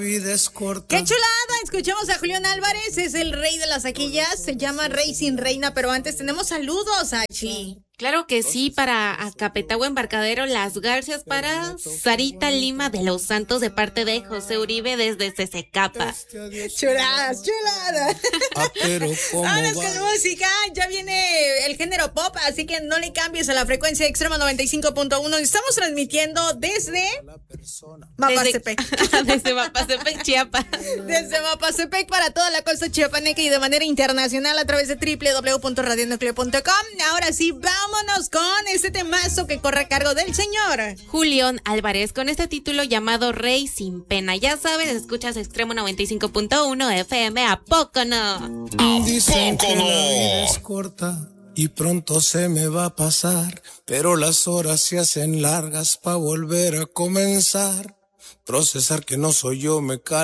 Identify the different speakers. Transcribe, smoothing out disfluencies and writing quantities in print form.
Speaker 1: Vida es corta.
Speaker 2: ¡Qué chulada! Escuchamos a Julián Álvarez, es el rey de las taquillas, se llama Rey sin Reina, pero antes tenemos saludos, Achi.
Speaker 3: Claro que sí, para Acapetagua Embarcadero, Las Garcias, para Sarita Lima de los Santos, de parte de José Uribe desde Cececapa.
Speaker 2: Chuladas, chuladas.
Speaker 1: Pero ¿cómo
Speaker 2: Vámonos
Speaker 1: va?
Speaker 2: con música, ya viene el género pop, así que no le cambies a la frecuencia Extremo 95.1. Estamos transmitiendo desde Mapastepec.
Speaker 3: Desde Mapastepec, Chiapas.
Speaker 2: Desde Mapastepec para toda la costa chiapaneca y de manera internacional a través de www.radionucleo.com. Ahora sí, vámonos con este temazo que corre a cargo del señor
Speaker 3: Julián Álvarez, con este título llamado Rey sin pena. Ya sabes, escuchas Extremo 95.1 FM, ¿a poco no?
Speaker 1: Dicen que la vida es corta y pronto se me va a pasar, pero las horas se hacen largas para volver a comenzar. Procesar que no soy yo me